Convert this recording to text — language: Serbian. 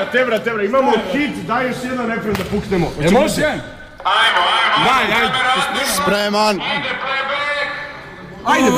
brate, imamo hit, daj još jedan refren da puknemo. Može? Ajmo. Daj, ajde. Spreman. Ajde,